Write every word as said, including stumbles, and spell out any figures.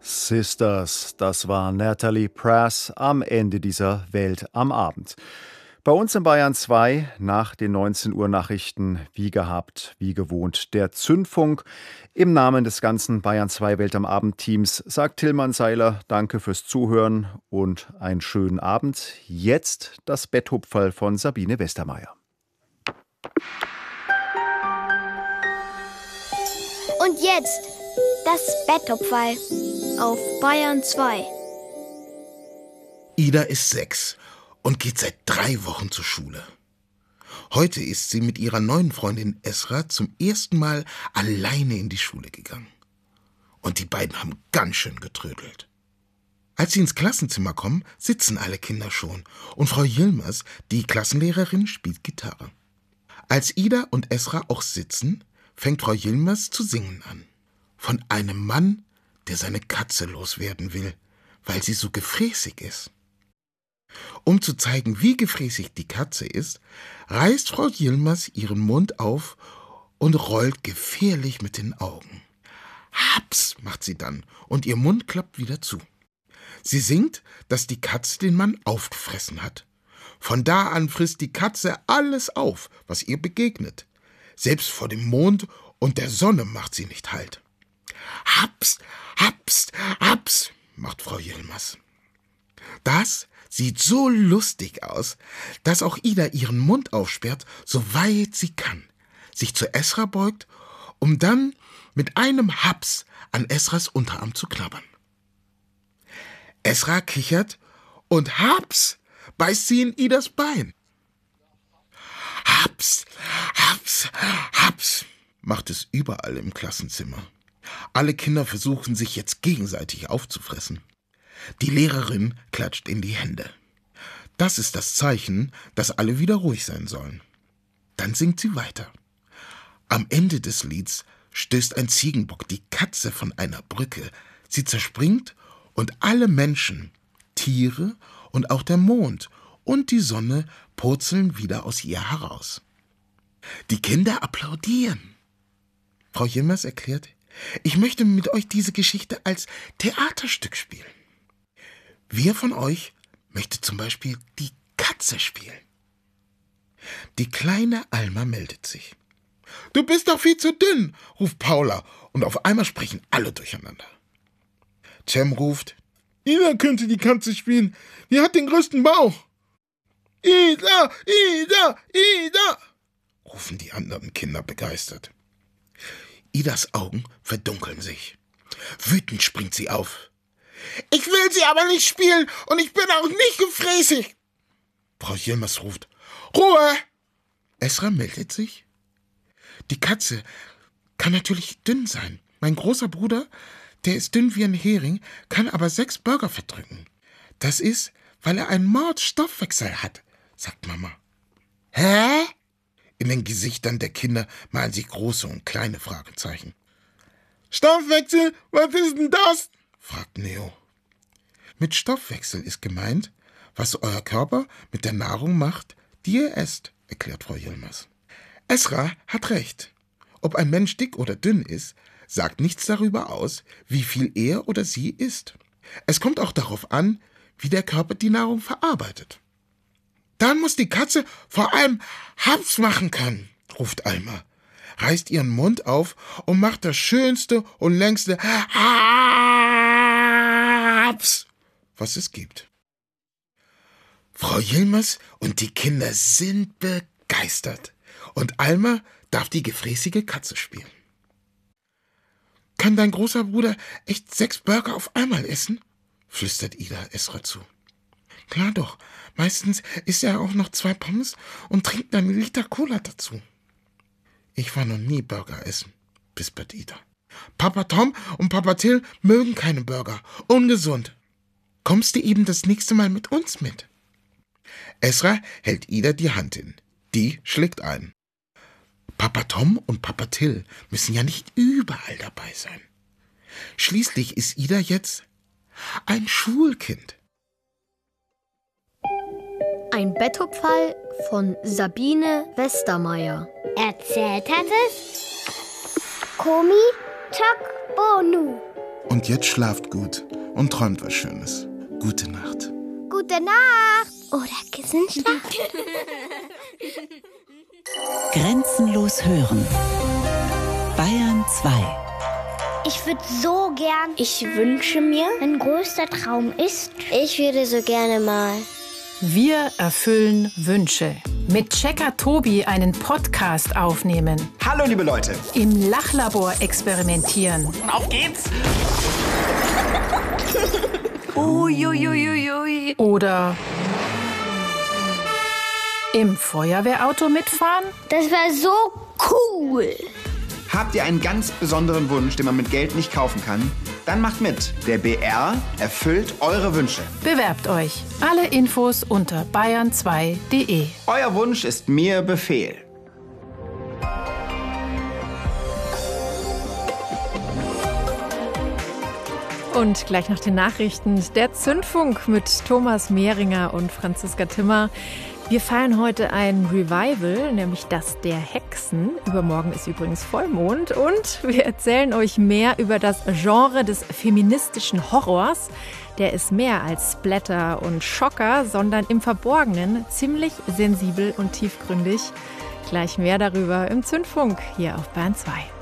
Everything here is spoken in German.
Sisters, das war Natalie Prass am Ende dieser Welt am Abend. Bei uns in Bayern zwei nach den neunzehn Uhr Nachrichten, wie gehabt, wie gewohnt, der Zündfunk. Im Namen des ganzen Bayern zwei Welt am Abend Teams sagt Tillmann Seiler danke fürs Zuhören und einen schönen Abend. Jetzt das Betthupferl von Sabine Westermeier. Und jetzt das Betthupferl auf Bayern zwei. Ida ist sechs und geht seit drei Wochen zur Schule. Heute ist sie mit ihrer neuen Freundin Esra zum ersten Mal alleine in die Schule gegangen. Und die beiden haben ganz schön getrödelt. Als sie ins Klassenzimmer kommen, sitzen alle Kinder schon und Frau Yilmaz, die Klassenlehrerin, spielt Gitarre. Als Ida und Esra auch sitzen, fängt Frau Yilmaz zu singen an. Von einem Mann, der seine Katze loswerden will, weil sie so gefräßig ist. Um zu zeigen, wie gefräßig die Katze ist, reißt Frau Yilmaz ihren Mund auf und rollt gefährlich mit den Augen. Haps, macht sie dann, und ihr Mund klappt wieder zu. Sie singt, dass die Katze den Mann aufgefressen hat. Von da an frisst die Katze alles auf, was ihr begegnet. Selbst vor dem Mond und der Sonne macht sie nicht Halt. Haps, haps, haps, macht Frau Yilmaz. Das sieht so lustig aus, dass auch Ida ihren Mund aufsperrt, so weit sie kann, sich zu Esra beugt, um dann mit einem Haps an Esras Unterarm zu knabbern. Esra kichert und Haps beißt sie in Idas Bein. Haps, haps, haps, macht es überall im Klassenzimmer. Alle Kinder versuchen sich jetzt gegenseitig aufzufressen. Die Lehrerin klatscht in die Hände. Das ist das Zeichen, dass alle wieder ruhig sein sollen. Dann singt sie weiter. Am Ende des Lieds stößt ein Ziegenbock die Katze von einer Brücke. Sie zerspringt und alle Menschen, Tiere und auch der Mond und die Sonne purzeln wieder aus ihr heraus. Die Kinder applaudieren. Frau Yilmaz erklärt, ich möchte mit euch diese Geschichte als Theaterstück spielen. Wer von euch möchte zum Beispiel die Katze spielen? Die kleine Alma meldet sich. Du bist doch viel zu dünn, ruft Paula, und auf einmal sprechen alle durcheinander. Cem ruft, Ida könnte die Katze spielen, die hat den größten Bauch. Ida, Ida, Ida, rufen die anderen Kinder begeistert. Idas Augen verdunkeln sich. Wütend springt sie auf. Ich will sie aber nicht spielen und ich bin auch nicht gefräßig. Frau Yilmaz ruft, Ruhe! Esra meldet sich. Die Katze kann natürlich dünn sein. Mein großer Bruder, der ist dünn wie ein Hering, kann aber sechs Burger verdrücken. Das ist, weil er einen Mordstoffwechsel hat, sagt Mama. Hä? In den Gesichtern der Kinder malen sich große und kleine Fragezeichen. Stoffwechsel, was ist denn das? Fragt Neo. Mit Stoffwechsel ist gemeint, was euer Körper mit der Nahrung macht, die ihr esst, erklärt Frau Yilmaz. Esra hat recht. Ob ein Mensch dick oder dünn ist, sagt nichts darüber aus, wie viel er oder sie isst. Es kommt auch darauf an, wie der Körper die Nahrung verarbeitet. Dann muss die Katze vor allem Haps machen können, ruft Alma, reißt ihren Mund auf und macht das schönste und längste Haps, was es gibt. Frau Yilmaz und die Kinder sind begeistert und Alma darf die gefräßige Katze spielen. Kann dein großer Bruder echt sechs Burger auf einmal essen? Flüstert Ida Esra zu. Klar doch, meistens isst er auch noch zwei Pommes und trinkt einen Liter Cola dazu. Ich war noch nie Burger essen, wispert Ida. Papa Tom und Papa Till mögen keine Burger, ungesund. Kommst du eben das nächste Mal mit uns mit? Esra hält Ida die Hand hin. Die schlägt ein. Papa Tom und Papa Till müssen ja nicht überall dabei sein. Schließlich ist Ida jetzt ein Schulkind. Ein Betthupferl von Sabine Westermeier. Erzählt hat es Komi Tok Bonu. Und jetzt schlaft gut und träumt was Schönes. Gute Nacht. Gute Nacht. Oder Kissenschlaf. Grenzenlos hören. Bayern zwei. Ich würde so gern. Ich wünsche mir, mein größter Traum ist. Ich würde so gerne mal. Wir erfüllen Wünsche. Mit Checker Tobi einen Podcast aufnehmen. Hallo liebe Leute. Im Lachlabor experimentieren. Und auf geht's. Uiuiuiui. Oder im Feuerwehrauto mitfahren? Das wäre so cool. Habt ihr einen ganz besonderen Wunsch, den man mit Geld nicht kaufen kann? Dann macht mit. Der B R erfüllt eure Wünsche. Bewerbt euch. Alle Infos unter bayern zwei punkt de. Euer Wunsch ist mir Befehl. Und gleich nach den Nachrichten der Zündfunk mit Thomas Mehringer und Franziska Timmer. Wir feiern heute ein Revival, nämlich das der Hexen. Übermorgen ist übrigens Vollmond. Und wir erzählen euch mehr über das Genre des feministischen Horrors. Der ist mehr als Splatter und Schocker, sondern im Verborgenen ziemlich sensibel und tiefgründig. Gleich mehr darüber im Zündfunk hier auf Bayern zwei.